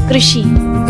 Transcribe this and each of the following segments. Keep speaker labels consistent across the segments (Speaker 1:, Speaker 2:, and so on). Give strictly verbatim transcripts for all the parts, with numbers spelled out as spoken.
Speaker 1: कृषि।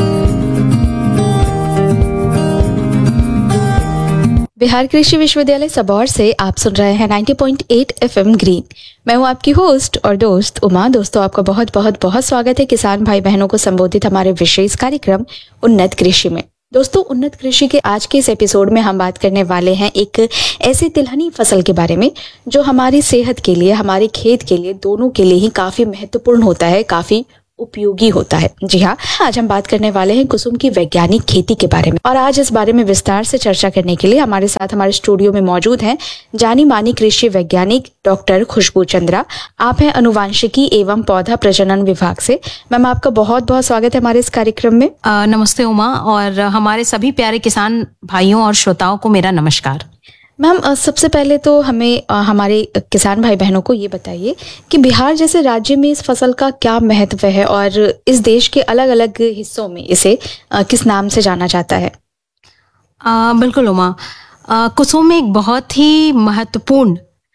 Speaker 1: बिहार कृषि विश्वविद्यालय सबौर से आप सुन रहे हैं नब्बे पॉइंट आठ एफएम ग्रीन। मैं हूं आपकी होस्ट और दोस्त उमा। दोस्तों, आपका बहुत बहुत बहुत स्वागत है किसान भाई बहनों को संबोधित हमारे विशेष कार्यक्रम उन्नत कृषि में। दोस्तों, उन्नत कृषि के आज के इस एपिसोड में हम बात करने वाले हैं एक ऐसी तिलहनी फसल के बारे में जो हमारी सेहत के लिए, हमारे खेत के लिए, दोनों के लिए ही काफी महत्वपूर्ण होता है, काफी उपयोगी होता है। जी हाँ, आज हम बात करने वाले हैं कुसुम की वैज्ञानिक खेती के बारे में। और आज इस बारे में विस्तार से चर्चा करने के लिए हमारे साथ हमारे स्टूडियो में मौजूद हैं जानी मानी कृषि वैज्ञानिक डॉक्टर खुशबू चंद्रा। आप हैं अनुवांशिकी एवं पौधा प्रजनन विभाग से। मैम, आपका बहुत बहुत स्वागत है हमारे इस कार्यक्रम में।
Speaker 2: आ, नमस्ते उमा, और हमारे सभी प्यारे किसान भाइयों और श्रोताओं को मेरा नमस्कार।
Speaker 1: मैम, सबसे पहले तो हमें हमारे किसान भाई बहनों को ये बताइए कि बिहार जैसे राज्य में इस फसल का क्या महत्व है और इस देश के अलग अलग हिस्सों में इसे किस नाम से जाना जाता है।
Speaker 2: आ, बिल्कुल उमा, आ, कुसुम एक बहुत ही महत्वपूर्ण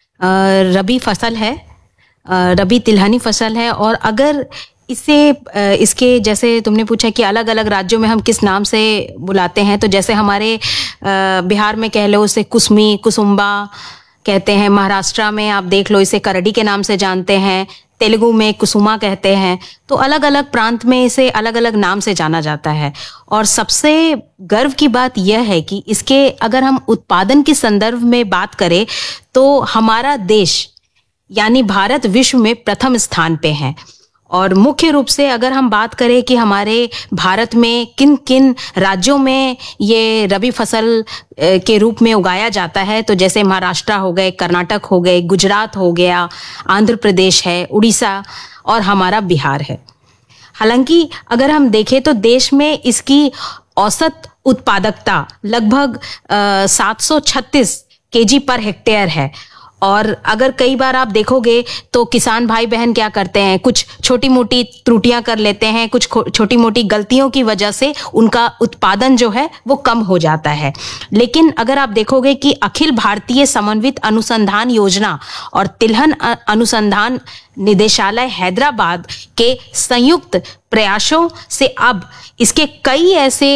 Speaker 2: रबी फसल है, आ, रबी तिलहनी फसल है। और अगर इसे इसके जैसे तुमने पूछा कि अलग अलग राज्यों में हम किस नाम से बुलाते हैं, तो जैसे हमारे बिहार में कह लो उसे कुसमी, कुसुम्बा कहते हैं। महाराष्ट्र में आप देख लो इसे करडी के नाम से जानते हैं। तेलुगु में कुसुमा कहते हैं। तो अलग अलग प्रांत में इसे अलग अलग नाम से जाना जाता है। और सबसे गर्व की बात यह है कि इसके अगर हम उत्पादन के संदर्भ में बात करें तो हमारा देश यानी भारत विश्व में प्रथम स्थान पे है। और मुख्य रूप से अगर हम बात करें कि हमारे भारत में किन किन राज्यों में ये रबी फसल के रूप में उगाया जाता है, तो जैसे महाराष्ट्र हो गए, कर्नाटक हो गए, गुजरात हो गया, आंध्र प्रदेश है, उड़ीसा और हमारा बिहार है। हालांकि अगर हम देखें तो देश में इसकी औसत उत्पादकता लगभग सात सौ छत्तीस केजी पर हेक्टेयर है। और अगर कई बार आप देखोगे तो किसान भाई बहन क्या करते हैं, कुछ छोटी मोटी त्रुटियां कर लेते हैं, कुछ छोटी मोटी गलतियों की वजह से उनका उत्पादन जो है वो कम हो जाता है। लेकिन अगर आप देखोगे कि अखिल भारतीय समन्वित अनुसंधान योजना और तिलहन अनुसंधान निदेशालय हैदराबाद के संयुक्त प्रयासों से अब इसके कई ऐसे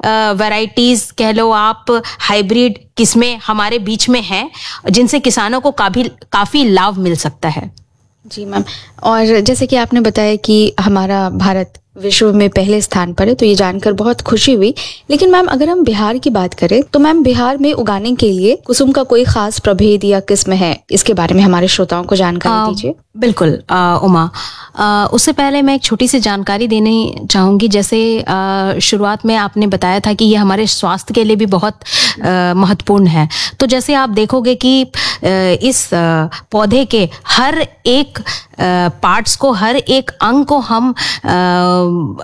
Speaker 2: वैरायटीज कह लो आप, हाइब्रिड किस्में हमारे बीच में हैं जिनसे किसानों को काफी काफी लाभ मिल सकता है।
Speaker 1: जी मैम, और जैसे कि आपने बताया कि हमारा भारत विश्व में पहले स्थान पर है, तो ये जानकर बहुत खुशी हुई। लेकिन मैम, अगर हम बिहार की बात करें तो मैम, बिहार में उगाने के लिए कुसुम का कोई खास प्रभेद या किस्म है, इसके बारे में हमारे श्रोताओं को जानकारी दीजिए।
Speaker 2: बिल्कुल आ, उमा, आ, उससे पहले मैं एक छोटी सी जानकारी देनी चाहूँगी। जैसे आ, शुरुआत में आपने बताया था कि ये हमारे स्वास्थ्य के लिए भी बहुत महत्वपूर्ण है। तो जैसे आप देखोगे कि आ, इस आ, पौधे के हर एक पार्ट्स को, हर एक अंग को हम आ,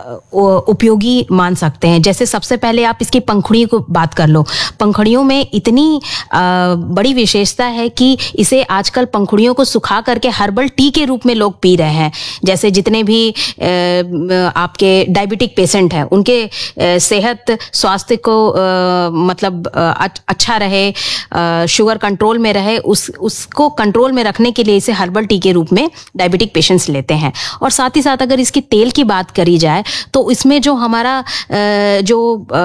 Speaker 2: उपयोगी मान सकते हैं। जैसे सबसे पहले आप इसकी पंखुड़ी को बात कर लो। पंखुड़ियों में इतनी आ, बड़ी विशेषता है कि इसे आजकल पंखुड़ियों को सुखा करके हर्बल टी के रूप में लोग पी रहे हैं। जैसे जितने भी आ, आपके डायबिटिक पेशेंट हैं, उनके आ, सेहत स्वास्थ्य को आ, मतलब आ, अच्छा रहे, आ, शुगर कंट्रोल में रहे, उस उसको कंट्रोल में रखने के लिए इसे हर्बल टी के रूप में डायबिटिक पेशेंट्स लेते हैं। और साथ ही साथ अगर इसकी तेल की बात करी जाए तो इसमें जो हमारा जो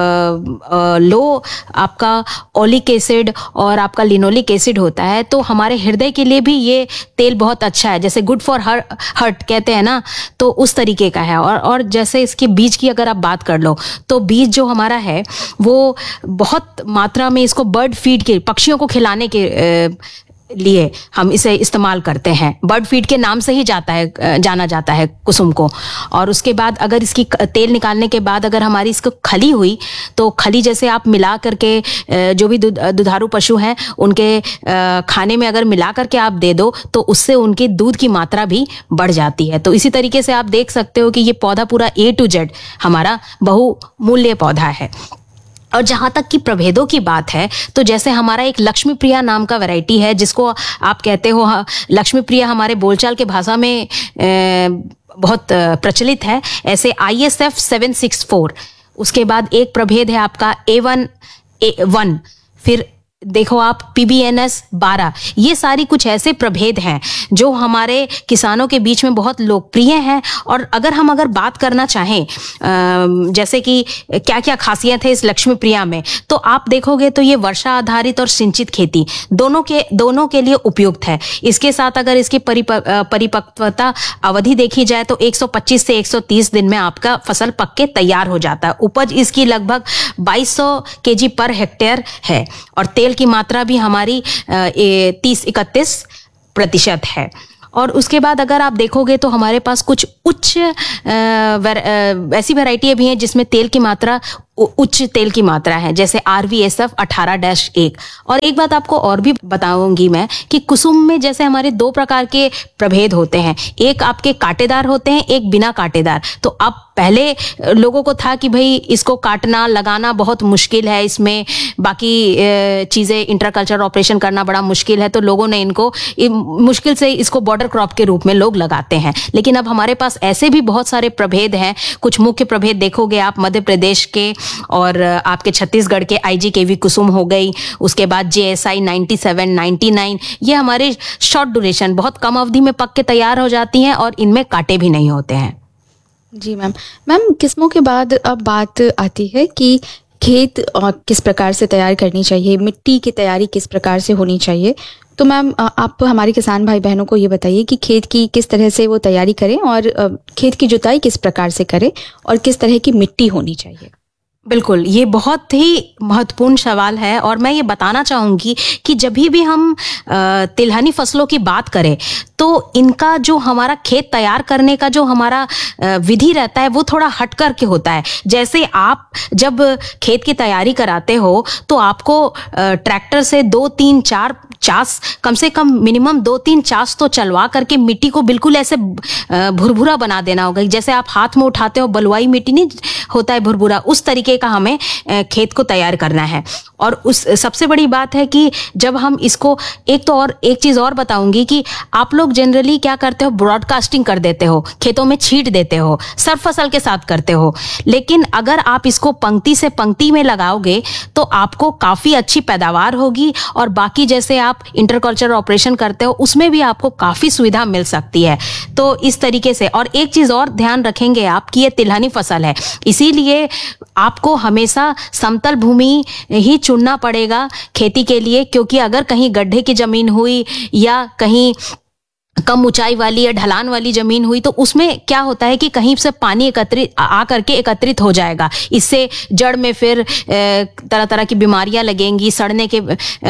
Speaker 2: लो आपका ओलिक एसिड और आपका लिनोलिक एसिड होता है, तो हमारे हृदय के लिए भी ये तेल बहुत अच्छा है। जैसे गुड फॉर हार्ट कहते हैं ना, तो उस तरीके का है। और और जैसे इसके बीज की अगर आप बात कर लो तो बीज जो हमारा है वो बहुत मात्रा में इसको बर्ड फीड के, पक्षियों को खिलाने के लिए हम इसे इस्तेमाल करते हैं। बर्ड फीड के नाम से ही जाता है, जाना जाता है कुसुम को। और उसके बाद अगर इसकी तेल निकालने के बाद अगर हमारी इसको खली हुई, तो खली जैसे आप मिला करके जो भी दुधारू पशु हैं उनके खाने में अगर मिला करके आप दे दो तो उससे उनके दूध की मात्रा भी बढ़ जाती है। तो इसी तरीके से आप देख सकते हो कि ये पौधा पूरा ए टू जेड हमारा बहुमूल्य पौधा है। और जहां तक कि प्रभेदों की बात है, तो जैसे हमारा एक लक्ष्मी प्रिया नाम का वैरायटी है जिसको आप कहते हो, लक्ष्मी प्रिया हमारे बोलचाल के भाषा में बहुत प्रचलित है। ऐसे I S F seven six four, उसके बाद एक प्रभेद है आपका ए वन ए वन, फिर देखो आप पी बी एन एस बारह, ये सारी कुछ ऐसे प्रभेद हैं जो हमारे किसानों के बीच में बहुत लोकप्रिय हैं। और अगर हम अगर बात करना चाहें जैसे कि क्या क्या खासियत है इस लक्ष्मी प्रिया में, तो आप देखोगे तो ये वर्षा आधारित और सिंचित खेती दोनों के दोनों के लिए उपयुक्त है। इसके साथ अगर इसकी परिपक्वता अवधि देखी जाए तो एक सौ पच्चीस से एक सौ तीस दिन में आपका फसल पक के तैयार हो जाता है। उपज इसकी लगभग बाईस सौ केजी पर हेक्टेयर है और तेल की मात्रा भी हमारी तीस इकतीस प्रतिशत है। और उसके बाद अगर आप देखोगे तो हमारे पास कुछ उच्च ऐसी वैरायटी भी हैं जिसमें तेल की मात्रा उच्च तेल की मात्रा है, जैसे आर वी एस एफ अठारह डैश एक। और एक बात आपको और भी बताऊंगी मैं कि कुसुम में जैसे हमारे दो प्रकार के प्रभेद होते हैं, एक आपके कांटेदार होते हैं, एक बिना कांटेदार। तो अब पहले लोगों को था कि भाई इसको काटना लगाना बहुत मुश्किल है, इसमें बाकी चीज़ें इंटरकल्चर ऑपरेशन करना बड़ा मुश्किल है, तो लोगों ने इनको मुश्किल से इसको बॉर्डर क्रॉप के रूप में लोग लगाते हैं। लेकिन अब हमारे पास ऐसे भी बहुत सारे प्रभेद हैं। कुछ मुख्य प्रभेद देखोगे आप मध्य प्रदेश के और आपके छत्तीसगढ़ के आई जी के वी कुसुम हो गई, उसके बाद जे S I ninety seven ninety nine, ये हमारे शॉर्ट ड्यूरेशन बहुत कम अवधि में पक के तैयार हो जाती हैं और इनमें कांटे भी नहीं होते हैं।
Speaker 1: जी मैम। मैम किस्मों के बाद अब बात आती है कि खेत किस प्रकार से तैयार करनी चाहिए, मिट्टी की तैयारी किस प्रकार से होनी चाहिए। तो मैम आप हमारे किसान भाई बहनों को ये बताइए कि खेत की किस तरह से वो तैयारी करें और खेत की जुताई किस प्रकार से करें और किस तरह की मिट्टी होनी चाहिए।
Speaker 2: बिल्कुल, ये बहुत ही महत्वपूर्ण सवाल है और मैं ये बताना चाहूँगी कि जब भी हम तिलहनी फसलों की बात करें तो इनका जो हमारा खेत तैयार करने का जो हमारा विधि रहता है वो थोड़ा हट कर के होता है। जैसे आप जब खेत की तैयारी कराते हो तो आपको ट्रैक्टर से दो तीन चार चास कम से कम मिनिमम दो तीन चास तो चलवा करके मिट्टी को बिल्कुल ऐसे भुरभुरा बना देना होगा। जैसे आप हाथ में उठाते हो बलुआई मिट्टी नहीं होता है भुरभुरा, उस तरीके का हमें खेत को तैयार करना है। और उस सबसे बड़ी बात है कि जब हम इसको एक तो और एक चीज़ और बताऊंगी कि आप लोग जनरली क्या करते हो, ब्रॉडकास्टिंग कर देते हो, खेतों में छींट देते हो, सब फसल के साथ करते हो। लेकिन अगर आप इसको पंक्ति से पंक्ति में लगाओगे तो आपको काफ़ी अच्छी पैदावार होगी और बाकी जैसे आप इंटरकल्चर ऑपरेशन करते हो उसमें भी आपको काफ़ी सुविधा मिल सकती है। तो इस तरीके से, और एक चीज़ और ध्यान रखेंगे आप कि ये तिलहनी फसल है, इसीलिए आपको हमेशा समतल भूमि ही चुनना पड़ेगा खेती के लिए, क्योंकि अगर कहीं गड्ढे की जमीन हुई या कहीं कम ऊंचाई वाली या ढलान वाली जमीन हुई तो उसमें क्या होता है कि कहीं से पानी एकत्रित आ करके एकत्रित हो जाएगा। इससे जड़ में फिर तरह तरह की बीमारियां लगेंगी, सड़ने के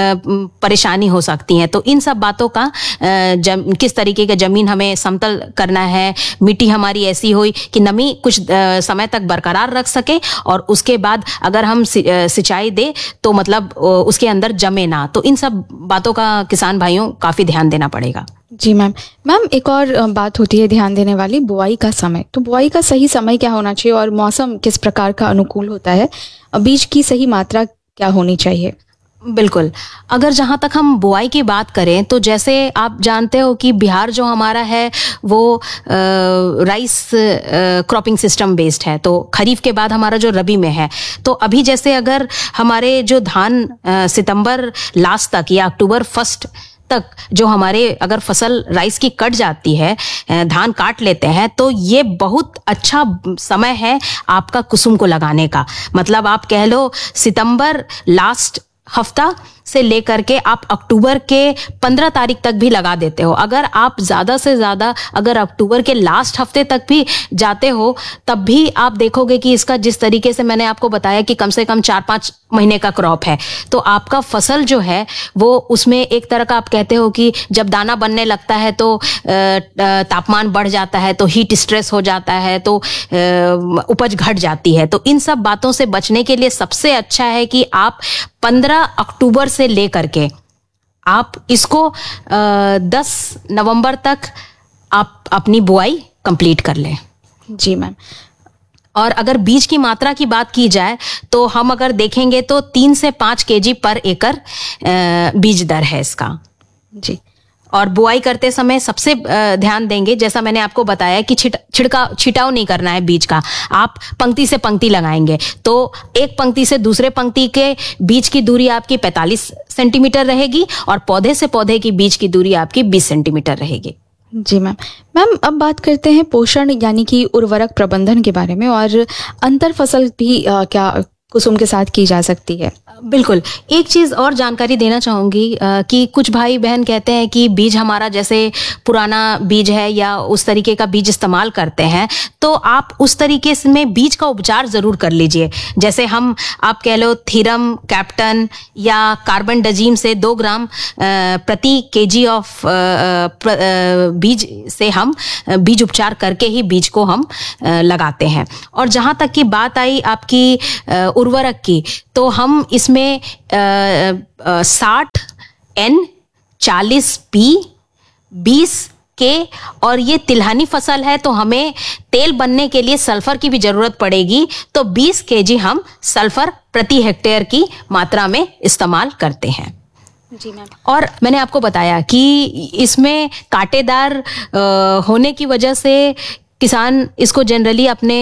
Speaker 2: परेशानी हो सकती हैं। तो इन सब बातों का जम, किस तरीके का जमीन हमें समतल करना है, मिट्टी हमारी ऐसी हो कि नमी कुछ समय तक बरकरार रख सके और उसके बाद अगर हम सिंचाई दे तो मतलब उसके अंदर जमे ना। तो इन सब बातों का किसान भाइयों काफ़ी ध्यान देना पड़ेगा।
Speaker 1: जी मैम। मैम एक और बात होती है ध्यान देने वाली, बुआई का समय। तो बुआई का सही समय क्या होना चाहिए और मौसम किस प्रकार का अनुकूल होता है, बीज की सही मात्रा क्या होनी चाहिए।
Speaker 2: बिल्कुल, अगर जहाँ तक हम बुआई की बात करें तो जैसे आप जानते हो कि बिहार जो हमारा है वो राइस क्रॉपिंग सिस्टम बेस्ड है, तो खरीफ के बाद हमारा जो रबी में है। तो अभी जैसे अगर हमारे जो धान सितंबर लास्ट तक या अक्टूबर फर्स्ट तक जो हमारे अगर फसल राइस की कट जाती है, धान काट लेते हैं, तो ये बहुत अच्छा समय है आपका कुसुम को लगाने का। मतलब आप कह लो सितंबर लास्ट हफ्ता से लेकर के आप अक्टूबर के पंद्रह तारीख तक भी लगा देते हो। अगर आप ज़्यादा से ज़्यादा अगर अक्टूबर के लास्ट हफ्ते तक भी जाते हो तब भी आप देखोगे कि इसका जिस तरीके से मैंने आपको बताया कि कम से कम चार पाँच महीने का क्रॉप है, तो आपका फसल जो है वो उसमें एक तरह का आप कहते हो कि जब दाना बनने लगता है तो तापमान बढ़ जाता है, तो हीट स्ट्रेस हो जाता है, तो उपज घट जाती है। तो इन सब बातों से बचने के लिए सबसे अच्छा है कि आप पंद्रह अक्टूबर से लेकर के आप इसको दस नवंबर तक आप अपनी बुआई कंप्लीट कर लें।
Speaker 1: जी मैम।
Speaker 2: और अगर बीज की मात्रा की बात की जाए तो हम अगर देखेंगे तो तीन से पाँच केजी पर एकड़ बीज दर है इसका।
Speaker 1: जी।
Speaker 2: और बुआई करते समय सबसे ध्यान देंगे, जैसा मैंने आपको बताया कि छिट छिड़काव छिटाव नहीं करना है बीज का। आप पंक्ति से पंक्ति लगाएंगे तो एक पंक्ति से दूसरे पंक्ति के बीच की दूरी आपकी पैंतालीस सेंटीमीटर रहेगी और पौधे से पौधे की बीच की दूरी आपकी बीस सेंटीमीटर रहेगी।
Speaker 1: जी मैम। मैम अब बात करते हैं पोषण यानी कि उर्वरक प्रबंधन के बारे में, और अंतर फसल भी आ, क्या कुसुम के साथ की जा सकती है?
Speaker 2: बिल्कुल। एक चीज़ और जानकारी देना चाहूँगी कि कुछ भाई बहन कहते हैं कि बीज हमारा जैसे पुराना बीज है या उस तरीके का बीज इस्तेमाल करते हैं, तो आप उस तरीके से में बीज का उपचार ज़रूर कर लीजिए। जैसे हम आप कह लो थीरम, कैप्टन या कार्बन डजीम से दो ग्राम प्रति केजी ऑफ बीज से हम बीज उपचार करके ही बीज को हम लगाते हैं। और जहाँ तक की बात आई आपकी उर्वरक की, तो हम इसमें साठ एन, चालीस पी, बीस के, और ये तिलहनी फसल है तो हमें तेल बनने के लिए सल्फर की भी जरूरत पड़ेगी, तो बीस केजी हम सल्फर प्रति हेक्टेयर की मात्रा में इस्तेमाल करते हैं।
Speaker 1: जी मैम।
Speaker 2: और मैंने आपको बताया कि इसमें कांटेदार होने की वजह से किसान इसको जनरली अपने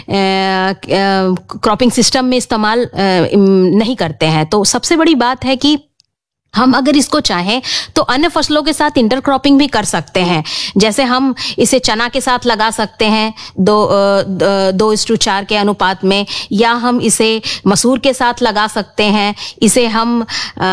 Speaker 2: क्रॉपिंग सिस्टम में इस्तेमाल नहीं करते हैं। तो सबसे बड़ी बात है कि हम अगर इसको चाहें तो अन्य फसलों के साथ इंटरक्रॉपिंग भी कर सकते हैं। जैसे हम इसे चना के साथ लगा सकते हैं दो दो इस्टू चार के अनुपात में, या हम इसे मसूर के साथ लगा सकते हैं, इसे हम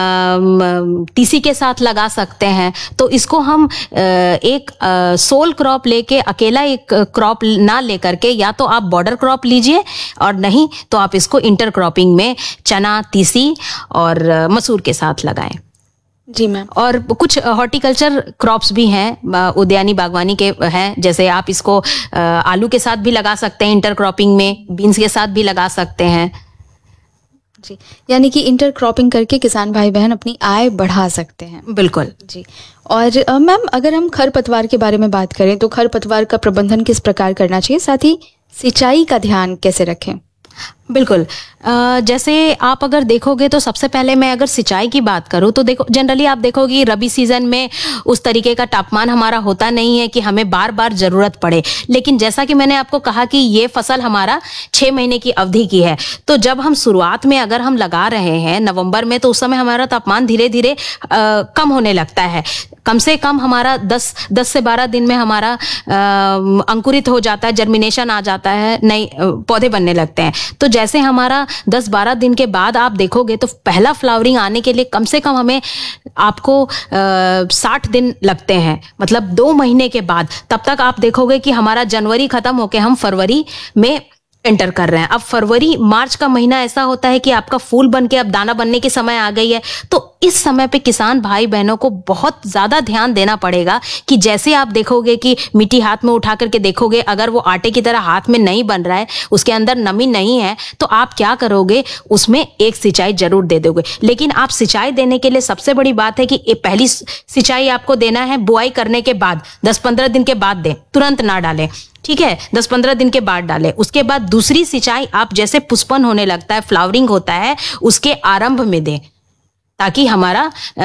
Speaker 2: तीसी के साथ लगा सकते हैं। तो इसको हम एक सोल क्रॉप लेके अकेला एक क्रॉप ना लेकर के, या तो आप बॉर्डर क्रॉप लीजिए और नहीं तो आप इसको इंटरक्रॉपिंग में चना, तीसी और मसूर के साथ लगाएं।
Speaker 1: जी मैम।
Speaker 2: और कुछ हॉर्टिकल्चर क्रॉप्स भी हैं, उद्यानी बागवानी के हैं, जैसे आप इसको आलू के साथ भी लगा सकते हैं इंटरक्रॉपिंग में, बीन्स के साथ भी लगा सकते हैं।
Speaker 1: जी, यानी कि इंटरक्रॉपिंग करके किसान भाई बहन अपनी आय बढ़ा सकते हैं।
Speaker 2: बिल्कुल
Speaker 1: जी। और मैम अगर हम खरपतवार के बारे में बात करें तो खरपतवार का प्रबंधन किस प्रकार करना चाहिए, साथ ही सिंचाई का ध्यान कैसे रखें?
Speaker 2: बिल्कुल। जैसे आप अगर देखोगे तो सबसे पहले मैं अगर सिंचाई की बात करूं तो देखो जनरली आप देखोगे रबी सीजन में उस तरीके का तापमान हमारा होता नहीं है कि हमें बार बार जरूरत पड़े। लेकिन जैसा कि मैंने आपको कहा कि ये फसल हमारा छह महीने की अवधि की है, तो जब हम शुरुआत में अगर हम लगा रहे हैं नवंबर में, तो उस समय हमारा तापमान धीरे धीरे कम होने लगता है। कम से कम हमारा दस दस से बारह दिन में हमारा आ, अंकुरित हो जाता है, जर्मिनेशन आ जाता है, नए पौधे बनने लगते हैं। तो जैसे हमारा दस बारह दिन के बाद आप देखोगे तो पहला फ्लावरिंग आने के लिए कम से कम हमें आपको साठ दिन लगते हैं, मतलब दो महीने के बाद। तब तक आप देखोगे कि हमारा जनवरी खत्म होके हम फरवरी में एंटर कर रहे हैं। अब फरवरी मार्च का महीना ऐसा होता है कि आपका फूल बन के अब दाना बनने के समय आ गई है। तो इस समय पे किसान भाई बहनों को बहुत ज्यादा ध्यान देना पड़ेगा कि जैसे आप देखोगे कि मिट्टी हाथ में उठा करके देखोगे, अगर वो आटे की तरह हाथ में नहीं बन रहा है, उसके अंदर नमी नहीं है, तो आप क्या करोगे, उसमें एक सिंचाई जरूर दे दोगे। लेकिन आप सिंचाई देने के लिए सबसे बड़ी बात है कि पहली सिंचाई आपको देना है बुआई करने के बाद, दस पंद्रह दिन के बाद दें, तुरंत ना डालें, ठीक है, दस पंद्रह दिन के बाद डालें। उसके बाद दूसरी सिंचाई आप जैसे पुष्पन होने लगता है, फ्लावरिंग होता है, उसके आरंभ में दें, ताकि हमारा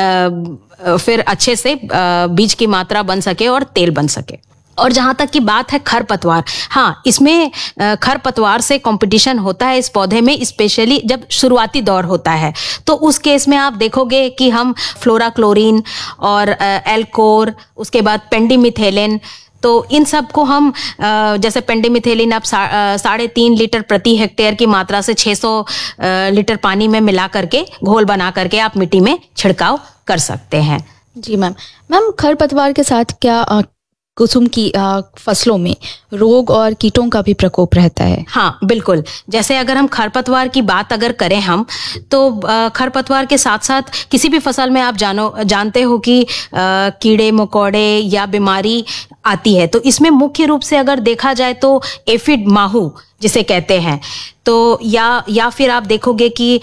Speaker 2: आ, फिर अच्छे से आ, बीज की मात्रा बन सके और तेल बन सके। और जहां तक की बात है खरपतवार, हाँ, इसमें खरपतवार से कंपटीशन होता है इस पौधे में, स्पेशली जब शुरुआती दौर होता है। तो उस केस में आप देखोगे कि हम फ्लोराक्लोरिन और एल्कोर, उसके बाद पेंडिमिथेलिन, तो इन सब को हम जैसे पेंडिमिथेलिन आप साढ़े तीन लीटर प्रति हेक्टेयर की मात्रा से छह सौ लीटर पानी में मिला करके घोल बना करके आप मिट्टी में छिड़काव कर सकते हैं।
Speaker 1: जी मैम। मैम खरपतवार के साथ क्या आ, कुसुम की आ, फसलों में रोग और कीटों का भी प्रकोप रहता है?
Speaker 2: हाँ बिल्कुल। जैसे अगर हम खरपतवार की बात अगर करें हम, तो खरपतवार के साथ साथ किसी भी फसल में आप जानो जानते हो कि आ, कीड़े मकोड़े या बीमारी आती है। तो इसमें मुख्य रूप से अगर देखा जाए तो एफिड माहू जिसे कहते हैं, तो या या फिर आप देखोगे कि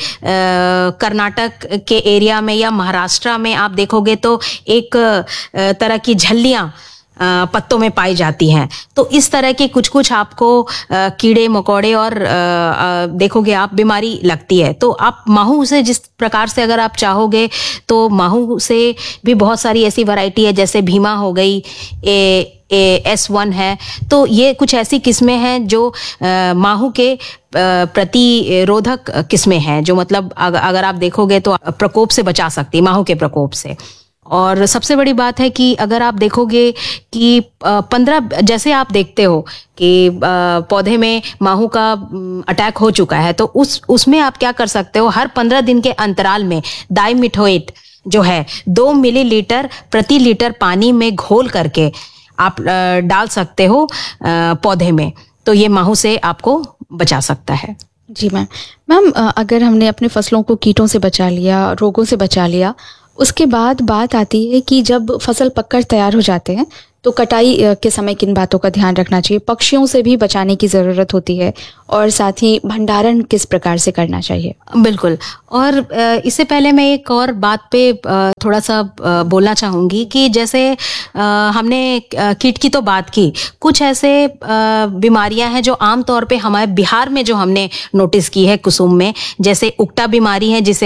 Speaker 2: कर्नाटक के एरिया में या महाराष्ट्र में आप देखोगे तो एक आ, तरह की झल्लियाँ पत्तों में पाई जाती हैं। तो इस तरह के कुछ कुछ आपको कीड़े मकोड़े और देखोगे आप बीमारी लगती है। तो आप माहू से जिस प्रकार से अगर आप चाहोगे तो माहू से भी बहुत सारी ऐसी वैरायटी है, जैसे भीमा हो गई, ए एस वन है। तो ये कुछ ऐसी किस्में हैं जो माहू के प्रतिरोधक किस्में हैं, जो मतलब अगर आप देखोगे तो प्रकोप से बचा सकती है, माहू के प्रकोप से। और सबसे बड़ी बात है कि अगर आप देखोगे कि पंद्रह, जैसे आप देखते हो कि पौधे में माहू का अटैक हो चुका है, तो उस उसमें आप क्या कर सकते हो, हर पंद्रह दिन के अंतराल में डाइमिथोएट जो है दो मिलीलीटर प्रति लीटर पानी में घोल करके आप डाल सकते हो पौधे में। तो ये माहू से आपको बचा सकता है।
Speaker 1: जी मैम। मैम अगर हमने अपने फसलों को कीटों से बचा लिया, रोगों से बचा लिया, उसके बाद बात आती है कि जब फसल पककर तैयार हो जाते हैं तो कटाई के समय किन बातों का ध्यान रखना चाहिए, पक्षियों से भी बचाने की ज़रूरत होती है, और साथ ही भंडारण किस प्रकार से करना चाहिए।
Speaker 2: बिल्कुल। और इससे पहले मैं एक और बात पे थोड़ा सा बोलना चाहूँगी कि जैसे हमने कीट की तो बात की, कुछ ऐसे बीमारियां हैं जो आम तौर पे हमारे बिहार में जो हमने नोटिस की है कुसुम में, जैसे उक्टा बीमारी है जिसे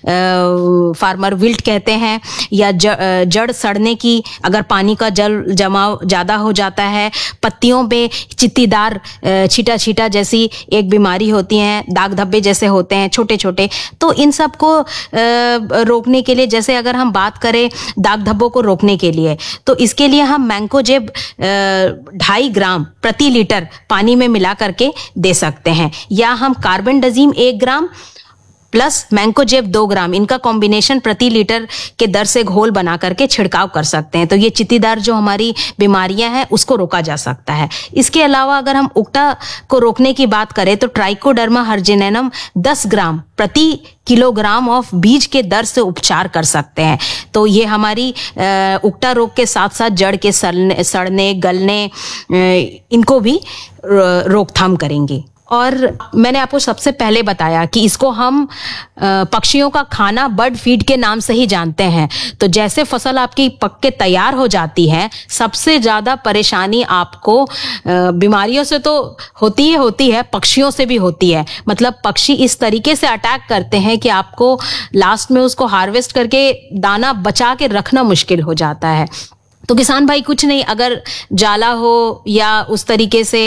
Speaker 2: फार्मर विल्ट कहते हैं, या जड़ सड़ने की, अगर पानी का जल जमाव ज्यादा हो जाता है, पत्तियों पे चित्तीदार छीटा छीटा जैसी एक बीमारी होती है, दाग धब्बे जैसे होते हैं छोटे छोटे। तो इन सब को रोकने के लिए, जैसे अगर हम बात करें दाग धब्बों को रोकने के लिए, तो इसके लिए हम मैंकोजेब ढाई ग्राम प्रति लीटर पानी में मिला करके दे सकते हैं, या हम कार्बेंडाजिम एक ग्राम प्लस मैंकोजेब दो ग्राम, इनका कॉम्बिनेशन प्रति लीटर के दर से घोल बना करके छिड़काव कर सकते हैं। तो ये चित्तीदार जो हमारी बीमारियां हैं उसको रोका जा सकता है। इसके अलावा अगर हम उक्टा को रोकने की बात करें तो ट्राइकोडर्मा हर्जिनेनम दस ग्राम प्रति किलोग्राम ऑफ बीज के दर से उपचार कर सकते हैं। तो ये हमारी उक्टा रोग के साथ साथ जड़ के सड़ने सड़ने गलने इनको भी रोकथाम करेंगे। और मैंने आपको सबसे पहले बताया कि इसको हम पक्षियों का खाना बर्ड फीड के नाम से ही जानते हैं। तो जैसे फसल आपकी पक के तैयार हो जाती है, सबसे ज्यादा परेशानी आपको बीमारियों से तो होती ही होती है, पक्षियों से भी होती है। मतलब पक्षी इस तरीके से अटैक करते हैं कि आपको लास्ट में उसको हार्वेस्ट करके दाना बचा के रखना मुश्किल हो जाता है। तो किसान भाई कुछ नहीं, अगर जाला हो या उस तरीके से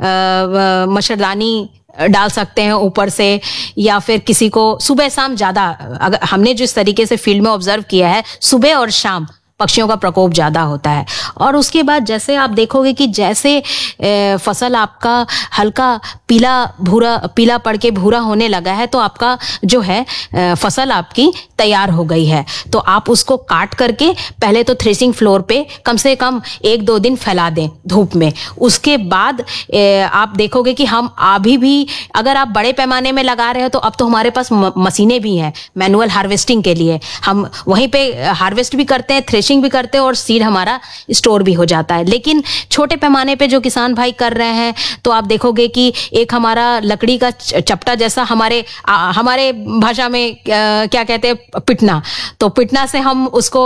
Speaker 2: मच्छरदानी डाल सकते हैं ऊपर से, या फिर किसी को सुबह शाम ज्यादा, अगर हमने जिस तरीके से फील्ड में ऑब्जर्व किया है, सुबह और शाम पक्षियों का प्रकोप ज्यादा होता है। और उसके बाद जैसे आप देखोगे कि जैसे फसल आपका हल्का पीला भूरा पीला पड़ के भूरा होने लगा है, तो आपका जो है फसल आपकी तैयार हो गई है। तो आप उसको काट करके पहले तो थ्रेसिंग फ्लोर पे कम से कम एक दो दिन फैला दें धूप में। उसके बाद आप देखोगे कि हम अभी भी, अगर आप बड़े पैमाने में लगा रहे हो तो अब तो हमारे पास मशीनें भी हैं मैनुअल हार्वेस्टिंग के लिए, हम वहीं पे हार्वेस्ट भी करते हैं, थ्रेशिंग भी करते हैं, और सीड हमारा स्टोर भी हो जाता है। लेकिन छोटे पैमाने पे जो किसान भाई कर रहे हैं, तो आप देखोगे कि एक हमारा लकड़ी का चपटा जैसा, हमारे आ, हमारे भाषा में आ, क्या कहते हैं, पिटना, तो पिटना से हम उसको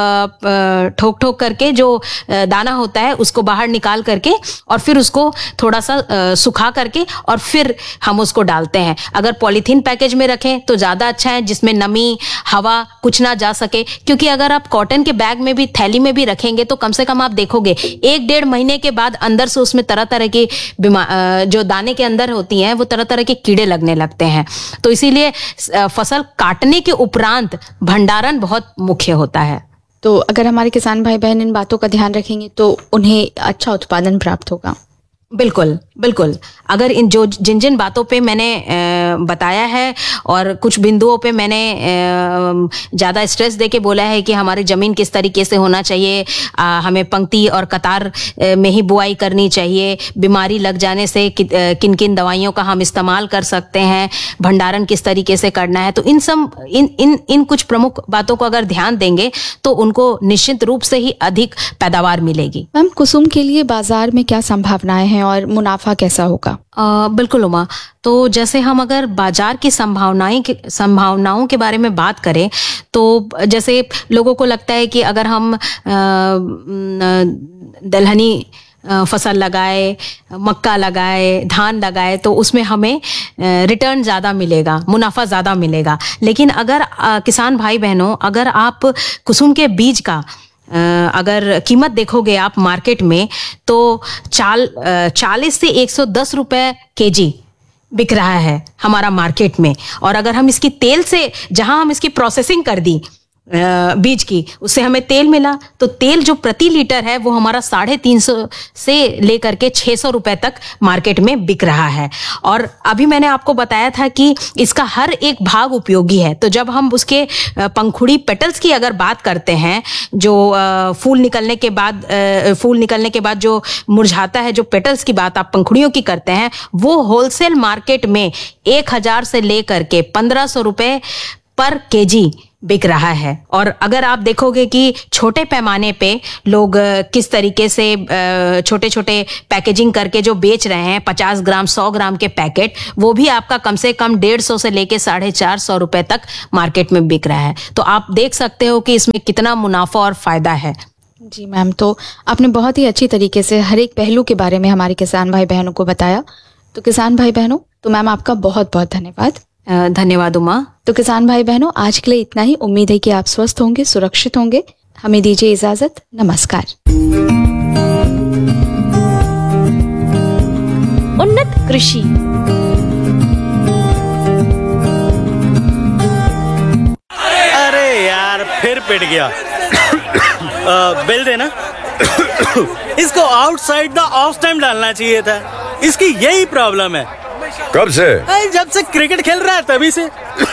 Speaker 2: ठोक ठोक करके जो दाना होता है उसको बाहर निकाल करके, और फिर उसको थोड़ा सा सुखा करके और फिर हम उसको डालते हैं। अगर पॉलीथीन पैकेज में रखें तो ज्यादा अच्छा है, जिसमें नमी हवा कुछ ना जा सके, क्योंकि अगर आप कॉटन के बैग में भी, थैली में भी रखेंगे तो कम से कम आप देखोगे एक डेढ़ महीने के बाद अंदर से उसमें तरह तरह की जो दाने के अंदर होती हैं वो तरह तरह के कीड़े लगने लगते हैं। तो इसीलिए फसल काटने के उपरांत भंडारण बहुत मुख्य होता है।
Speaker 1: तो अगर हमारे किसान भाई बहन इन बातों का ध्यान रखेंगे तो उन्हें अच्छा उत्पादन प्राप्त होगा।
Speaker 2: बिल्कुल बिल्कुल। अगर इन जो जिन जिन बातों पे मैंने बताया है और कुछ बिंदुओं पे मैंने ज़्यादा स्ट्रेस देके बोला है कि हमारी ज़मीन किस तरीके से होना चाहिए, हमें पंक्ति और कतार में ही बुआई करनी चाहिए, बीमारी लग जाने से किन किन दवाइयों का हम इस्तेमाल कर सकते हैं, भंडारण किस तरीके से करना है, तो इन सब इन इन इन कुछ प्रमुख बातों को अगर ध्यान देंगे तो उनको निश्चित रूप से ही अधिक पैदावार मिलेगी।
Speaker 1: मैम, कुसुम के लिए बाजार में क्या संभावनाएं हैं और मुनाफा मुनाफा कैसा होगा?
Speaker 2: आ, बिल्कुल उमा। तो जैसे हम अगर बाजार की संभावनाएं के संभावनाओं के बारे में बात करें तो जैसे लोगों को लगता है कि अगर हम दलहनी फसल लगाए, मक्का लगाए, धान लगाए तो उसमें हमें रिटर्न ज़्यादा मिलेगा, मुनाफा ज़्यादा मिलेगा। लेकिन अगर किसान भाई बहनों, अगर आप कुसुम के बीज का अगर कीमत देखोगे आप मार्केट में तो चाल चालीस से एक सौ दस रुपए केजी बिक रहा है हमारा मार्केट में। और अगर हम इसकी तेल से, जहां हम इसकी प्रोसेसिंग कर दी बीज की, उससे हमें तेल मिला, तो तेल जो प्रति लीटर है वो हमारा साढ़े तीन सौ से लेकर के छह सौ रुपए तक मार्केट में बिक रहा है। और अभी मैंने आपको बताया था कि इसका हर एक भाग उपयोगी है। तो जब हम उसके पंखुड़ी पेटल्स की अगर बात करते हैं, जो फूल निकलने के बाद फूल निकलने के बाद जो मुरझाता है, जो पेटल्स की बात आप पंखुड़ियों की करते हैं, वो होलसेल मार्केट में एक हजार से लेकर के पंद्रह सौ रुपए पर केजी बिक रहा है। और अगर आप देखोगे कि छोटे पैमाने पे लोग किस तरीके से छोटे छोटे पैकेजिंग करके जो बेच रहे हैं, पचास ग्राम सौ ग्राम के पैकेट, वो भी आपका कम से कम डेढ़ सौ से लेके साढ़े चार सौ रुपए तक मार्केट में बिक रहा है। तो आप देख सकते हो कि इसमें कितना मुनाफा और फायदा है।
Speaker 1: जी मैम, तो आपने बहुत ही अच्छी तरीके से हर एक पहलू के बारे में हमारे किसान भाई बहनों को बताया। तो किसान भाई बहनों, तो मैम आपका बहुत बहुत धन्यवाद।
Speaker 2: धन्यवाद उमा।
Speaker 1: तो किसान भाई बहनों, आज के लिए इतना ही। उम्मीद है कि आप स्वस्थ होंगे, सुरक्षित होंगे। हमें दीजिए इजाजत। नमस्कार।
Speaker 3: उन्नत कृषि।
Speaker 4: अरे यार, फिर पिट गया। आ, बिल देना। इसको आउटसाइड द ऑफ टाइम डालना चाहिए था। इसकी यही प्रॉब्लम है।
Speaker 5: कब से?
Speaker 4: जब से क्रिकेट खेल रहा है तभी से।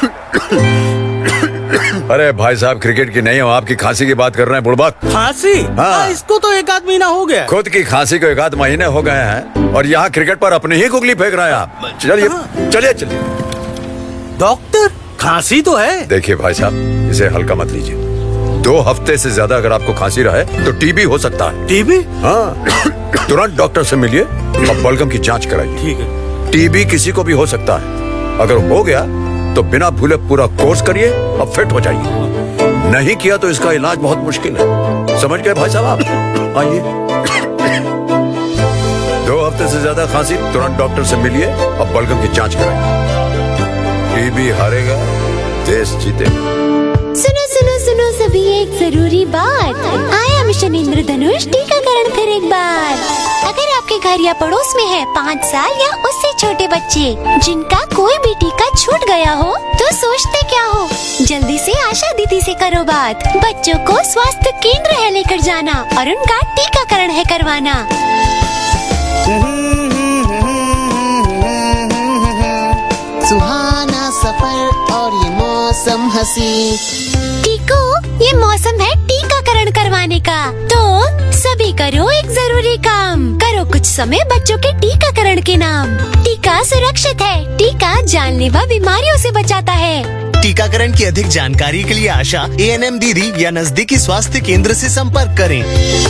Speaker 5: अरे भाई साहब, क्रिकेट की नहीं हो, आपकी खांसी की बात कर रहे हैं बुड़बक।
Speaker 4: खांसी? हाँ, इसको तो एक आध महीना हो गया।
Speaker 5: खुद की खांसी को एक आध महीने हो गए हैं और यहाँ क्रिकेट पर अपनी ही कुगली फेंक रहे हैं आप। चलिए चलिए चलिए।
Speaker 4: डॉक्टर, खांसी तो है।
Speaker 5: देखिए भाई साहब, इसे हल्का मत लीजिए। दो हफ्ते से ज्यादा अगर आपको खांसी रहे तो टीबी हो सकता है।
Speaker 4: टीबी?
Speaker 5: हाँ, तुरंत डॉक्टर से मिलिए और बलगम की जांच कराइए। ठीक है। टीबी किसी को भी हो सकता है। अगर हो गया तो बिना भूले पूरा कोर्स करिए और फिट हो जाइए। नहीं किया तो इसका इलाज बहुत मुश्किल है। समझ गए भाई साहब आप? आइए। दो हफ्ते से ज्यादा खांसी, तुरंत डॉक्टर से मिलिए और बलगम की जांच कराइए। टीबी हारेगा, देश जीतेगा।
Speaker 6: सुनो सुनो सुनो सभी, एक जरूरी बात। आया मिशन इंद्रधनुष टीकाकरण फिर एक बार। अगर आपके घर या पड़ोस में है पाँच साल या उससे छोटे बच्चे जिनका कोई भी टीका छूट गया हो, तो सोचते क्या हो, जल्दी से आशा दीदी से करो बात। बच्चों को स्वास्थ्य केंद्र है लेकर जाना और उनका टीकाकरण है करवाना।
Speaker 7: सुहाना सफर और ये मौसम हंसी।
Speaker 6: टीको, ये मौसम है टीकाकरण करवाने का। तो सभी करो एक जरूरी काम, करो कुछ समय बच्चों के टीकाकरण के नाम। टीका सुरक्षित है, टीका जानलेवा बीमारियों से बचाता है।
Speaker 8: टीकाकरण की अधिक जानकारी के लिए आशा, ए एन एम दीदी या नजदीकी स्वास्थ्य केंद्र से संपर्क करें।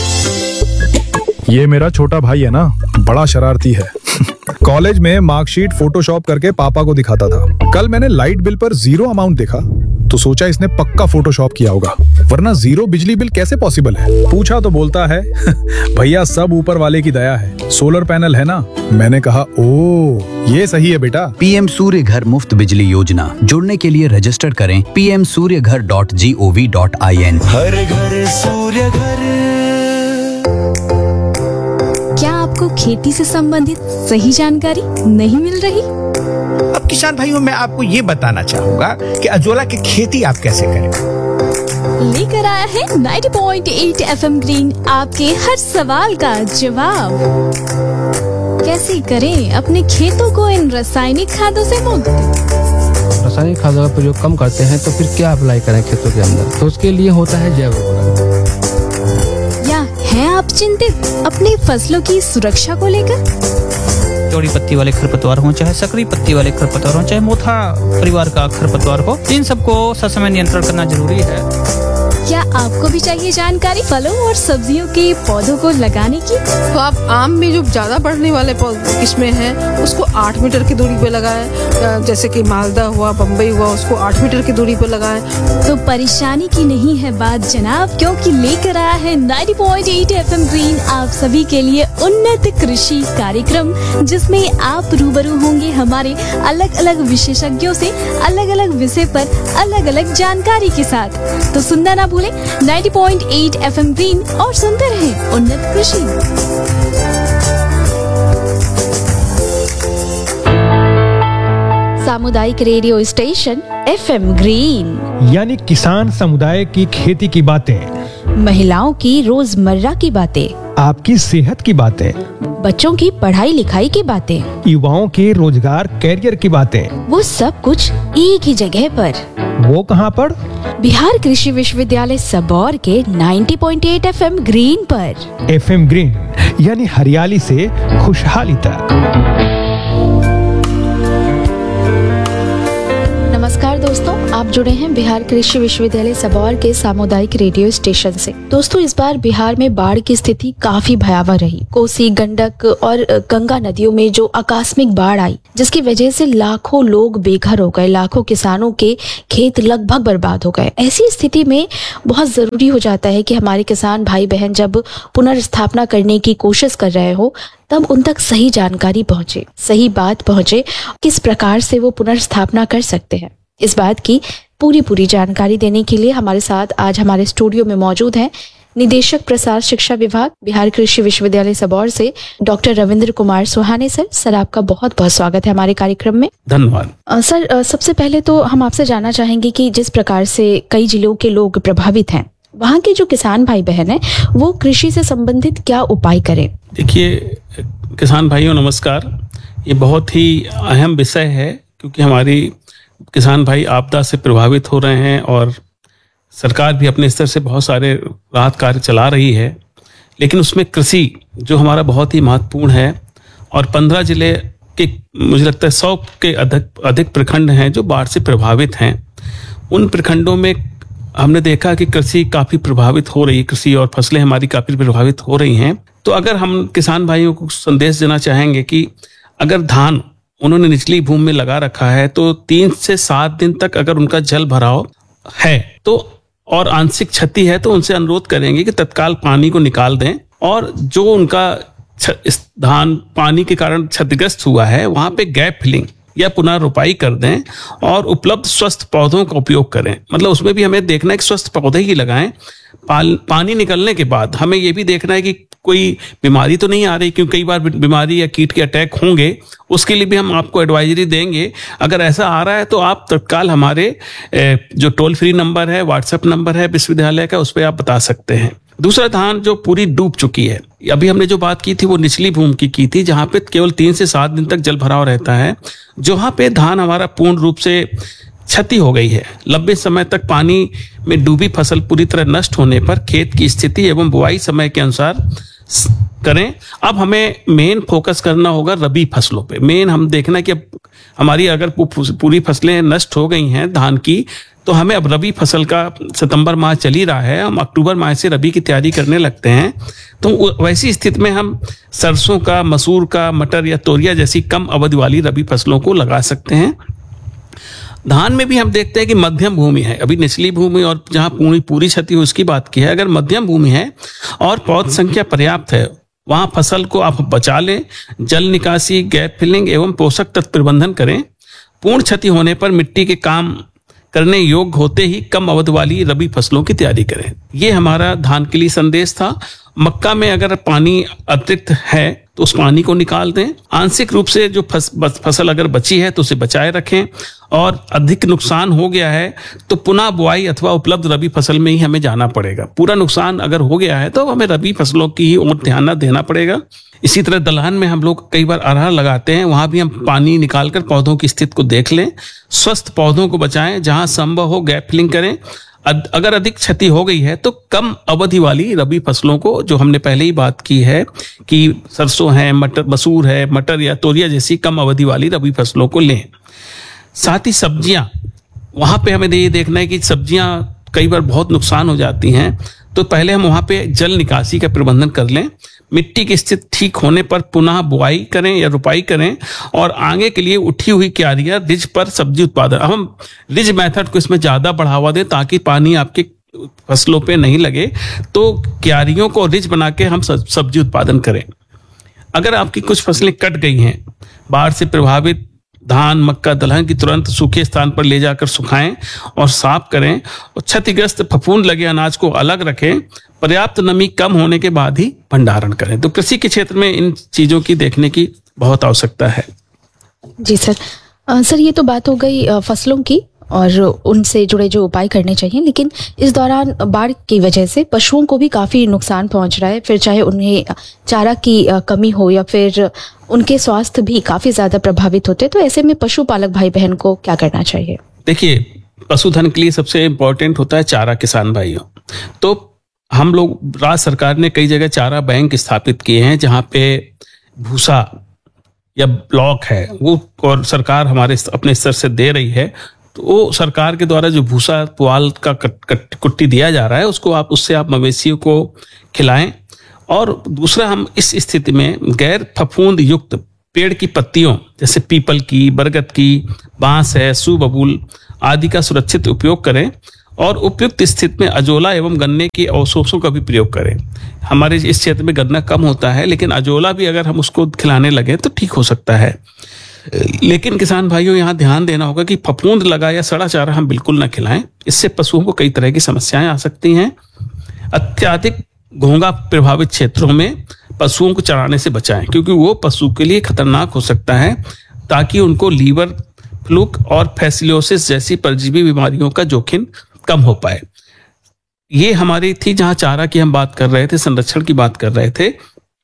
Speaker 9: ये मेरा छोटा भाई है ना, बड़ा शरारती है। कॉलेज में मार्कशीट फोटोशॉप करके पापा को दिखाता था। कल मैंने लाइट बिल पर जीरो अमाउंट देखा तो सोचा इसने पक्का फोटोशॉप किया होगा, वरना जीरो बिजली बिल कैसे पॉसिबल है। पूछा तो बोलता है भैया सब ऊपर वाले की दया है, सोलर पैनल है ना। मैंने कहा ओ ये सही है बेटा।
Speaker 10: पीएम सूर्य घर मुफ्त बिजली योजना, जुड़ने के लिए रजिस्टर करें पी एम सूर्य घर dot G O V dot I N.
Speaker 11: हर घर सूर्य घर।
Speaker 3: क्या आपको खेती से संबंधित सही जानकारी नहीं मिल रही?
Speaker 12: अब किसान भाइयों, मैं आपको ये बताना चाहूँगा कि अजोला की खेती आप कैसे करें।
Speaker 3: लेकर आया है नब्बे पॉइंट आठ एफएम ग्रीन आपके हर सवाल का जवाब। कैसे करें अपने खेतों को इन रासायनिक खादों से मुक्त?
Speaker 13: रासायनिक खादों का प्रयोग कम करते हैं तो फिर क्या अप्लाई करें खेतों के अंदर? तो उसके लिए होता है जैव उर्वरक।
Speaker 3: या हैं आप चिंतित अपनी फसलों की सुरक्षा को लेकर?
Speaker 14: चौड़ी पत्ती वाले खरपतवार हों, चाहे सकरी पत्ती वाले खरपतवार हों, चाहे मोथा परिवार का खरपतवार हो, इन सबको ससमय नियंत्रण करना जरूरी है।
Speaker 3: क्या आपको भी चाहिए जानकारी फलों और सब्जियों के पौधों को लगाने की?
Speaker 15: तो आप आम में जो ज्यादा बढ़ने वाले किस्में हैं उसको आठ मीटर की दूरी पे लगाएं, जैसे कि मालदा हुआ, बम्बई हुआ, उसको आठ मीटर की दूरी पे लगाएं।
Speaker 3: तो परेशानी की नहीं है बात जनाब, क्योंकि लेकर आया है नब्बे पॉइंट आठ एफएम ग्रीन आप सभी के लिए उन्नत कृषि कार्यक्रम, जिसमें आप रूबरू होंगे हमारे अलग अलग विशेषज्ञों से अलग अलग विषय पर अलग अलग जानकारी के साथ। तो सुनना ना भूलें नब्बे पॉइंट आठ एफएम ग्रीन और सुनते रहें उन्नत कृषि।
Speaker 1: सामुदायिक रेडियो स्टेशन एफएम ग्रीन,
Speaker 16: यानी किसान समुदाय की खेती की बातें,
Speaker 1: महिलाओं की रोजमर्रा की बातें,
Speaker 16: आपकी सेहत की बातें,
Speaker 1: बच्चों की पढ़ाई लिखाई की बातें,
Speaker 16: युवाओं के रोजगार कैरियर की बातें,
Speaker 1: वो सब कुछ एक ही जगह पर।
Speaker 16: वो कहाँ पर?
Speaker 1: बिहार कृषि विश्वविद्यालय सबौर के नब्बे पॉइंट आठ एफएम ग्रीन पर।
Speaker 16: एफएम ग्रीन यानी हरियाली से खुशहाली तक।
Speaker 1: नमस्कार दोस्तों, आप जुड़े हैं बिहार कृषि विश्वविद्यालय सबौर के सामुदायिक रेडियो स्टेशन से। दोस्तों, इस बार बिहार में बाढ़ की स्थिति काफी भयावह रही। कोसी, गंडक और गंगा नदियों में जो आकस्मिक बाढ़ आई, जिसकी वजह से लाखों लोग बेघर हो गए, लाखों किसानों के खेत लगभग बर्बाद हो गए। ऐसी स्थिति में बहुत जरूरी हो जाता है कि हमारे किसान भाई बहन जब पुनर्स्थापना करने की कोशिश कर रहे हो तब उन तक सही जानकारी पहुंचे, सही बात पहुंचे, किस प्रकार से वो पुनर्स्थापना कर सकते हैं। इस बात की पूरी पूरी जानकारी देने के लिए हमारे साथ आज हमारे स्टूडियो में मौजूद हैं निदेशक प्रसार शिक्षा विभाग बिहार कृषि विश्वविद्यालय सबौर से डॉक्टर रविंद्र कुमार सुहाने सर। सर, आपका बहुत बहुत स्वागत है हमारे कार्यक्रम में।
Speaker 17: धन्यवाद।
Speaker 1: सर, आ, सबसे पहले तो हम आपसे जानना चाहेंगे कि जिस प्रकार से कई जिलों के लोग प्रभावित हैं, वहाँ के जो किसान भाई बहन हैं वो कृषि से संबंधित क्या उपाय करें?
Speaker 17: देखिए किसान भाइयों नमस्कार। ये बहुत ही अहम विषय है क्योंकि हमारी किसान भाई आपदा से प्रभावित हो रहे हैं और सरकार भी अपने स्तर से बहुत सारे राहत कार्य चला रही है, लेकिन उसमें कृषि जो हमारा बहुत ही महत्वपूर्ण है और पंद्रह जिले के मुझे लगता है सौ के अधिक अधिक प्रखंड हैं जो बाढ़ से प्रभावित हैं। उन प्रखंडों में हमने देखा कि कृषि काफ़ी प्रभावित हो रही है, कृषि और फसलें हमारी काफ़ी प्रभावित हो रही हैं। तो अगर हम किसान भाइयों को संदेश देना चाहेंगे कि अगर धान उन्होंने निचली भूमि में लगा रखा है तो तीन से सात दिन तक अगर उनका जल भराव है तो और आंशिक क्षति है तो उनसे अनुरोध करेंगे कि तत्काल पानी को निकाल दें और जो उनका इस धान पानी के कारण क्षतिग्रस्त हुआ है वहां पे गैप फिलिंग या पुनर्रोपाई कर दें और उपलब्ध स्वस्थ पौधों का उपयोग करें। मतलब उसमें भी हमें देखना है कि स्वस्थ पौधे ही लगाएं। पानी निकलने के बाद हमें ये भी देखना है कि कोई बीमारी तो नहीं आ रही, क्योंकि कई बार बीमारी या कीट के अटैक होंगे, उसके लिए भी हम आपको एडवाइजरी देंगे। अगर ऐसा आ रहा है तो आप तत्काल हमारे जो टोल फ्री नंबर है, व्हाट्सएप नंबर है विश्वविद्यालय का, उस पर आप बता सकते हैं। दूसरा, धान जो पूरी डूब चुकी है, अभी हमने जो बात की थी वो निचली भूमि की की थी जहां पे केवल तीन से सात दिन तक जल भराव रहता है। जहां पे धान हमारा पूर्ण रूप से क्षति हो गई है, लंबे समय तक पानी में डूबी फसल पूरी तरह नष्ट होने पर खेत की स्थिति एवं बुआई समय के अनुसार करें। अब हमें मेन फोकस करना होगा रबी फसलों पे। मेन हम देखना कि अब हमारी अगर पूरी फसलें नष्ट हो गई हैं धान की, तो हमें अब रबी फसल का सितंबर माह चल ही रहा है, हम अक्टूबर माह से रबी की तैयारी करने लगते हैं। तो वैसी स्थिति में हम सरसों का, मसूर का, मटर या तोरिया जैसी कम अवधि वाली रबी फसलों को लगा सकते हैं। धान में भी हम देखते हैं कि मध्यम भूमि है, अभी निचली भूमि और जहां पूरी पूरी क्षति हो उसकी बात की है। अगर मध्यम भूमि है और पौध संख्या पर्याप्त है, वहां फसल को आप बचा लें, जल निकासी, गैप फिलिंग एवं पोषक तत्व प्रबंधन करें। पूर्ण क्षति होने पर मिट्टी के काम करने योग्य होते ही कम अवधि वाली रबी फसलों की तैयारी करें। ये हमारा धान के लिए संदेश था। मक्का में अगर पानी अतिरिक्त है तो उस पानी को निकाल दें। आंशिक रूप से जो फस, फसल अगर बची है तो उसे बचाए रखें और अधिक नुकसान हो गया है तो पुनः बुआई अथवा उपलब्ध रबी फसल में ही हमें जाना पड़ेगा। पूरा नुकसान अगर हो गया है तो हमें रबी फसलों की ही ओर ध्यान देना पड़ेगा। इसी तरह दलहन में हम लोग कई बार अरहर लगाते हैं, वहां भी हम पानी निकालकर पौधों की स्थिति को देख लें, स्वस्थ पौधों को बचाएं, जहां संभव हो गैप फिलिंग करें। अगर अधिक क्षति हो गई है तो कम अवधि वाली रबी फसलों को, जो हमने पहले ही बात की है कि सरसों है, मटर, मसूर है, मटर या तोरिया जैसी कम अवधि वाली रबी फसलों को लें। साथ ही सब्जियां, वहां पे हमें ये देखना है कि सब्जियां कई बार बहुत नुकसान हो जाती हैं, तो पहले हम वहाँ पे जल निकासी का प्रबंधन कर लें। मिट्टी की स्थिति ठीक होने पर पुनः बुआई करें या रुपाई करें और आगे के लिए उठी हुई क्यारियां रिज पर सब्जी उत्पादन, अब हम रिज मेथड को इसमें ज्यादा बढ़ावा दें ताकि पानी आपके फसलों पे नहीं लगे, तो क्यारियों को रिज बना के हम सब्जी उत्पादन करें। अगर आपकी कुछ फसलें कट गई हैं, बाढ़ से प्रभावित धान, मक्का, दलहन की तुरंत सूखे स्थान पर ले जाकर सुखाएं और साफ करें और क्षतिग्रस्त फफूंद लगे अनाज को अलग रखें। पर्याप्त नमी कम होने के बाद ही भंडारण करें। तो कृषि के क्षेत्र में इन चीजों की देखने की बहुत आवश्यकता है।
Speaker 1: जी सर। आ, सर ये तो बात हो गई आ, फसलों की और उनसे जुड़े जो उपाय करने चाहिए, लेकिन इस दौरान बाढ़ की वजह से पशुओं को भी काफ़ी नुकसान पहुंच रहा है, फिर चाहे उन्हें चारा की कमी हो या फिर उनके स्वास्थ्य भी काफ़ी ज़्यादा प्रभावित होते हैं। तो ऐसे में पशुपालक भाई बहन को क्या करना चाहिए?
Speaker 17: देखिए, पशुधन के लिए सबसे इम्पोर्टेंट होता है चारा, किसान भाइयों। तो हम लोग, राज्य सरकार ने कई जगह चारा बैंक स्थापित किए हैं जहाँ पे भूसा या ब्लॉक है वो और सरकार हमारे अपने स्तर से दे रही है। तो वो सरकार के द्वारा जो भूसा पुआल का कट, कट, कुट्टी दिया जा रहा है उसको आप उससे आप मवेशियों को खिलाएं। और दूसरा, हम इस स्थिति में गैर फफूंद युक्त पेड़ की पत्तियों जैसे पीपल की, बरगद की, बांस है, सू बबूल आदि का सुरक्षित उपयोग करें और उपयुक्त स्थिति में अजोला एवं गन्ने के अवशोषों का भी प्रयोग करें। हमारे इस क्षेत्र में गन्ना कम होता है, लेकिन अजोला भी अगर हम उसको खिलाने लगे तो ठीक हो सकता है। लेकिन किसान भाइयों, यहाँ ध्यान देना होगा कि फफूंद लगा या सड़ा चारा हम बिल्कुल न खिलाएं। इससे पशुओं को कई तरह की समस्याएं आ सकती हैं। अत्यधिक घोंघा प्रभावित क्षेत्रों में पशुओं को चराने से बचाएं, क्योंकि वो पशु के लिए खतरनाक हो सकता है, ताकि उनको लीवर फ्लूक और फैसिलियोसिस जैसी परजीवी बीमारियों का जोखिम कम हो पाए। ये हमारी थी जहां चारा की हम बात कर रहे थे, संरक्षण की बात कर रहे थे।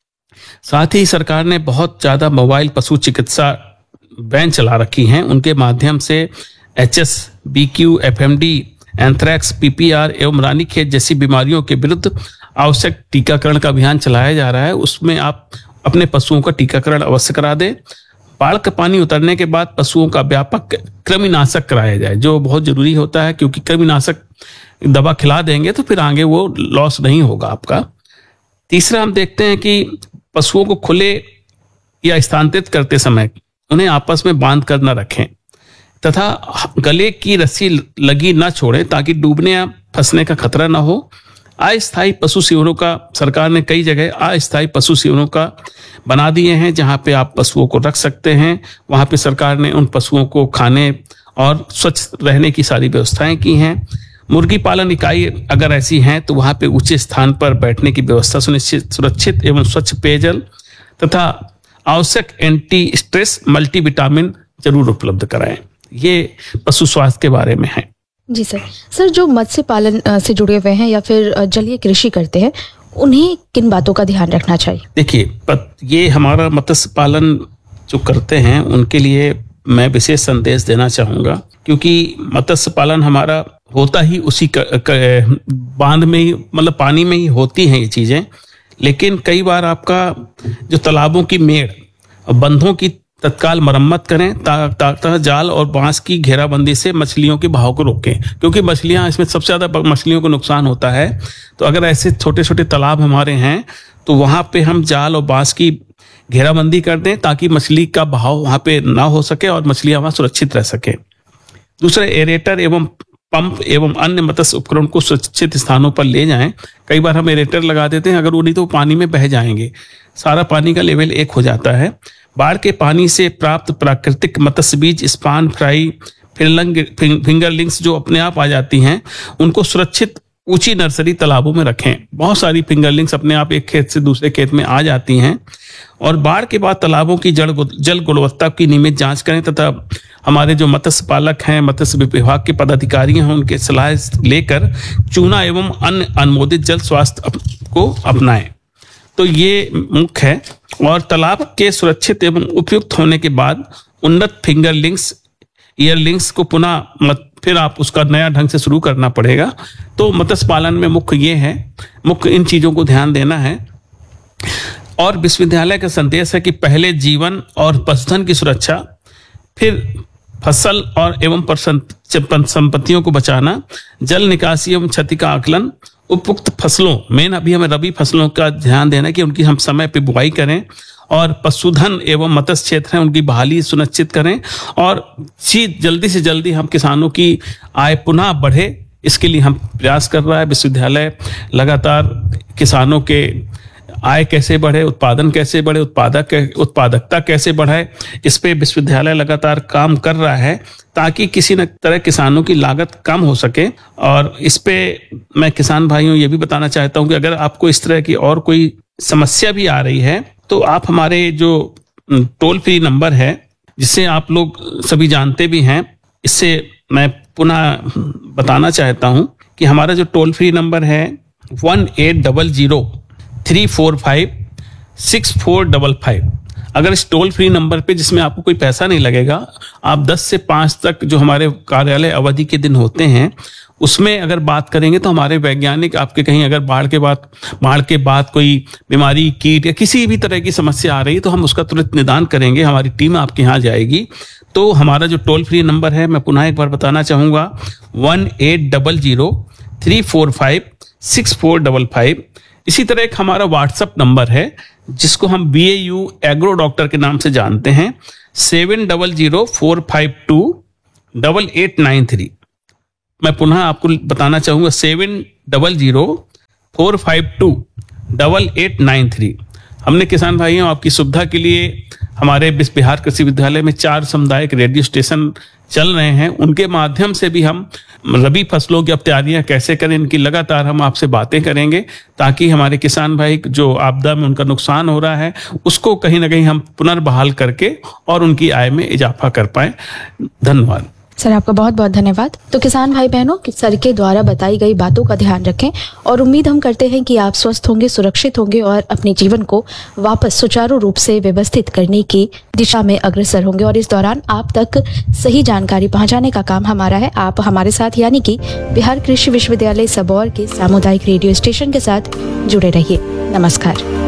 Speaker 17: साथ ही सरकार ने बहुत ज्यादा मोबाइल पशु चिकित्सा वैन चला रखी हैं। उनके माध्यम से H S, B Q, F M D, anthrax, P P R एवं रानीखेत जैसी बीमारियों के विरुद्ध आवश्यक टीकाकरण का अभियान चलाया जा रहा है। उसमें आप अपने पशुओं का टीकाकरण अवश्य करा दें। बाढ़ का पानी उतरने के बाद पशुओं का व्यापक कृमिनाशक कराया जाए, जो बहुत जरूरी होता है, क्योंकि कृमिनाशक दवा खिला देंगे तो फिर आगे वो लॉस नहीं होगा आपका। तीसरा, हम देखते हैं कि पशुओं को खुले या स्थानांतरित करते समय उन्हें आपस में बांध कर न रखें तथा गले की रस्सी लगी न छोड़ें, ताकि डूबने या फंसने का खतरा न हो। अस्थायी पशु शिविरों का सरकार ने कई जगह अस्थायी पशु शिविरों का बना दिए हैं, जहां पे आप पशुओं को रख सकते हैं। वहां पे सरकार ने उन पशुओं को खाने और स्वच्छ रहने की सारी व्यवस्थाएं की हैं। मुर्गी पालन इकाई अगर ऐसी हैं तो वहां पे ऊंचे स्थान पर बैठने की व्यवस्था सुनिश्चित, सुरक्षित एवं स्वच्छ पेयजल तथा आवश्यक एंटी स्ट्रेस मल्टीविटामिन जरूर उपलब्ध कराएं। ये पशु स्वास्थ्य के बारे में है।
Speaker 1: जी सर। सर, जो मत्स्य पालन से जुड़े हुए हैं या फिर जलीय कृषि करते हैं, उन्हें किन बातों का ध्यान रखना चाहिए?
Speaker 17: देखिए, ये हमारा मत्स्य पालन जो करते हैं उनके लिए मैं विशेष संदेश देना चाहूंगा, क्योंकि मत्स्य पालन हमारा होता ही उसी बांध में ही, मतलब पानी में ही होती हैं ये चीजें। लेकिन कई बार आपका जो तालाबों की मेड़ और बंधों की तत्काल मरम्मत करें, ताकि जाल और बांस की घेराबंदी से मछलियों के बहाव को रोकें, क्योंकि मछलियां, इसमें सबसे ज्यादा मछलियों को नुकसान होता है। तो अगर ऐसे छोटे छोटे तालाब हमारे हैं तो वहां पे हम जाल और बांस की घेराबंदी कर दें, ताकि मछली का बहाव वहां पे ना हो सके और मछलियां वहां सुरक्षित रह सके। दूसरे, एरेटर एवं पंप एवं अन्य मत्स्य उपकरण को सुरक्षित स्थानों पर ले जाएं। कई बार हम एरेटर लगा देते हैं, अगर वो नहीं तो पानी में बह जाएंगे, सारा पानी का लेवल एक हो जाता है। बाढ़ के पानी से प्राप्त प्राकृतिक मत्स्य बीज, स्पान, फ्राई, फिंगरलिंग्स जो अपने आप आ जाती हैं, उनको सुरक्षित ऊंची नर्सरी तालाबों में रखें। बहुत सारी फिंगरलिंग्स अपने आप एक खेत से दूसरे खेत में आ जाती हैं। और बाढ़ के बाद तालाबों की जल जल गुणवत्ता की नियमित जांच करें तथा हमारे जो मत्स्य पालक हैं, मत्स्य विभाग के पदाधिकारी हैं, उनके सलाह लेकर चूना एवं अन्य अनुमोदित जल स्वास्थ्य को अपनाएं। तो ये मुख्य है। और तालाब के सुरक्षित एवं उपयुक्त होने के बाद उन्नत फिंगरलिंग्स, ईयरलिंग्स को पुनः मत, फिर आप उसका नया ढंग से शुरू करना पड़ेगा। तो मत्स्य पालन में मुख्य ये है, मुख्य इन चीजों को ध्यान देना है। और विश्वविद्यालय का संदेश है कि पहले जीवन और पशुधन की सुरक्षा, फिर फसल और एवं संपत्तियों को बचाना, जल निकासी एवं क्षति का आकलन, उपयुक्त फसलों, मेन अभी हमें रबी फसलों का ध्यान देना कि उनकी हम समय पे बुआई करें, और पशुधन एवं मत्स्य क्षेत्र है उनकी बहाली सुनिश्चित करें, और जल्दी से जल्दी हम किसानों की आय पुनः बढ़े, इसके लिए हम प्रयास कर रहा है विश्वविद्यालय। लगातार किसानों के आय कैसे बढ़े, उत्पादन कैसे बढ़े, उत्पादक उत्पादकता कैसे बढ़े, इस पे विश्वविद्यालय लगातार काम कर रहा है ताकि किसी न तरह किसानों की लागत कम हो सके। और इस पे मैं किसान भाइयों ये भी बताना चाहता हूं कि अगर आपको इस तरह की और कोई समस्या भी आ रही है तो आप हमारे जो टोल फ्री नंबर है, जिसे आप लोग सभी जानते भी हैं, इससे मैं पुनः बताना चाहता हूं कि हमारा जो टोल फ्री नंबर है one eight double zero three four five six four double five. अगर इस टोल फ्री नंबर पे, जिसमें आपको कोई पैसा नहीं लगेगा, आप दस से पाँच तक जो हमारे कार्यालय अवधि के दिन होते हैं उसमें अगर बात करेंगे तो हमारे वैज्ञानिक आपके कहीं अगर बाढ़ के बाद बाढ़ के बाद कोई बीमारी, कीट या किसी भी तरह की समस्या आ रही है तो हम उसका तुरंत निदान करेंगे, हमारी टीम आपके यहाँ जाएगी। तो हमारा जो टोल फ्री नंबर है मैं पुनः एक बार बताना चाहूँगा, one eight double zero three four five six four double five. इसी तरह एक हमारा व्हाट्सएप नंबर है जिसको हम B A you agro doctor के नाम से जानते हैं, seven double zero four five to double eight nine three. मैं पुनः आपको बताना चाहूंगा, seven double zero four five to double eight nine three. हमने किसान भाइयों आपकी सुविधा के लिए हमारे बिहार कृषि विद्यालय में चार सामुदायिक रेडियो स्टेशन चल रहे हैं, उनके माध्यम से भी हम रबी फसलों की अब तैयारियां कैसे करें इनकी लगातार हम आपसे बातें करेंगे, ताकि हमारे किसान भाई जो आपदा में उनका नुकसान हो रहा है उसको कहीं ना कहीं हम पुनर्बहाल करके और उनकी आय में इजाफा कर पाए। धन्यवाद
Speaker 1: सर, आपका बहुत बहुत धन्यवाद। तो किसान भाई बहनों, सर के द्वारा बताई गई बातों का ध्यान रखें और उम्मीद हम करते हैं कि आप स्वस्थ होंगे, सुरक्षित होंगे और अपने जीवन को वापस सुचारू रूप से व्यवस्थित करने की दिशा में अग्रसर होंगे। और इस दौरान आप तक सही जानकारी पहुंचाने का काम हमारा है। आप हमारे साथ यानी कि बिहार कृषि विश्वविद्यालय सबौर के सामुदायिक रेडियो स्टेशन के साथ जुड़े रहिए। नमस्कार।